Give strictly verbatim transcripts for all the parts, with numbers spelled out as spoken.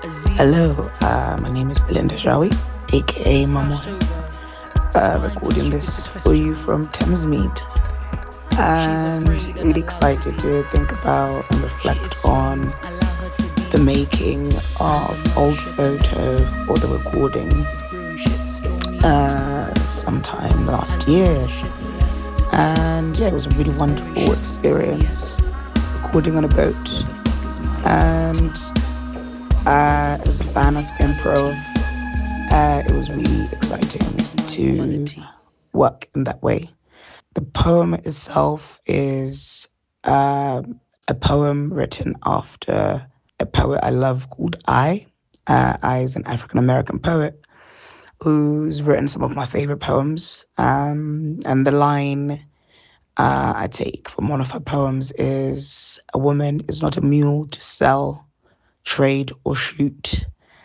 Hello, uh, my name is Belinda Shawi, aka Mamo. Uh, recording this for you from Thamesmead, and really excited to think about and reflect on the making of Old Photo or the recording uh, sometime last year. And yeah, it was a really wonderful experience recording on a boat. And uh, as a fan of improv, uh, it was really exciting to work in that way. The poem itself is uh, a poem written after a poet I love called I. Uh, I is an African American poet who's written some of my favorite poems. Um, and the line uh, I take from one of her poems is, "A woman is not a mule to sell, trade, or shoot."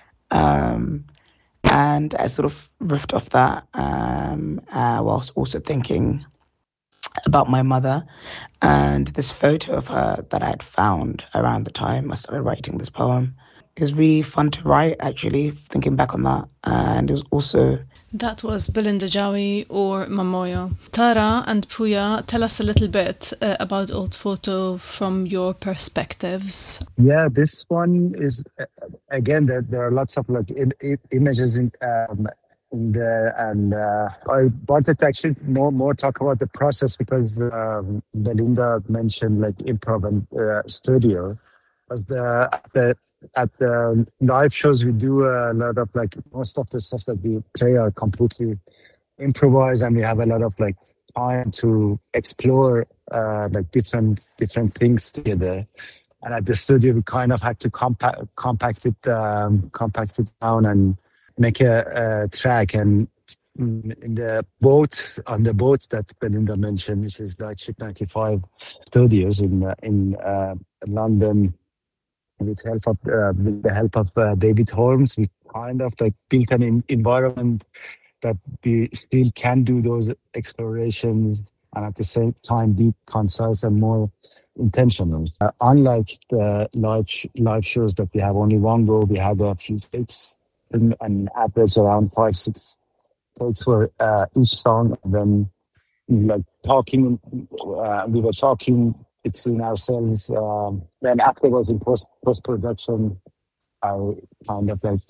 Um, and I sort of riffed off that um, uh, whilst also thinking about my mother and this photo of her that I had found around the time I started writing this poem. It was really fun to write, actually, thinking back on that. And it was also... That was Belinda Jawi or Mamoyo. Tara and Puya, tell us a little bit uh, about Old Photo from your perspectives. Yeah, this one is, uh, again, there, there are lots of like im- im- images in, um, in there. And uh, I wanted to actually more more talk about the process because um, Belinda mentioned like improv and uh, studio. As the, the at the live shows, we do a lot of like most of the stuff that we play are completely improvised, and we have a lot of like time to explore uh, like different different things together. And at the studio, we kind of had to compact compact it um, compact it down and make a, a track. And in the boat on the boat that Belinda mentioned, which is like Ship ninety-five Studios in uh, in uh, London. With help of uh, with the help of uh, David Holmes, we kind of like built an in- environment that we still can do those explorations and at the same time be concise and more intentional. Uh, unlike the live sh- live shows that we have only one go, we had a few takes, and an average around five six takes for uh, each song. And then like talking, uh, we were talking between ourselves. Um, then afterwards in post post production, I kind of like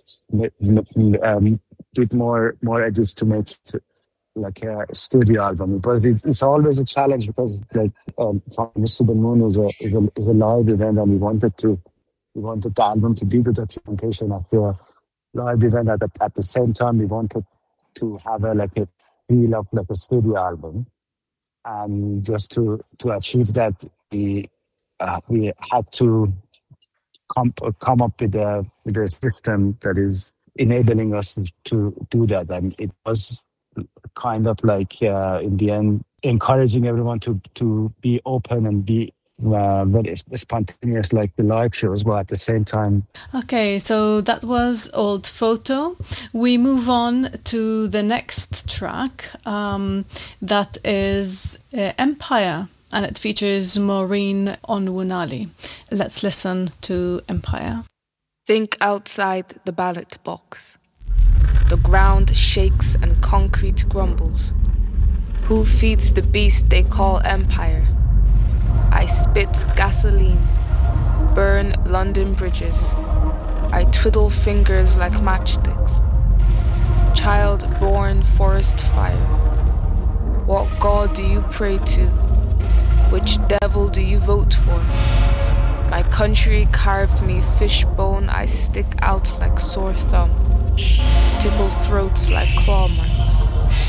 um, did more more edits to make it like a studio album. Because it, it's always a challenge because like um, Mister the Moon is a is a is a live event, and we wanted to we wanted the album to be the documentation of the live event. At the, at the same time, we wanted to have a like a feel of like a studio album. And just to, to achieve that, we uh, we had to come come up with a with a system that is enabling us to, to do that. And it was kind of like uh, in the end encouraging everyone to to be open and be uh, very spontaneous like the live shows, but at the same time. Okay, so that was Old Photo. We move on to the next track um, that is uh, Empire, and it features Maureen Onwunali. Let's listen to Empire. Think outside the ballot box. The ground shakes and concrete grumbles. Who feeds the beast they call empire? I spit gasoline, burn London bridges. I twiddle fingers like matchsticks. Child-born forest fire. What god do you pray to? Which devil do you vote for? My country carved me fishbone, I stick out like sore thumb. Tickle throats like claw marks.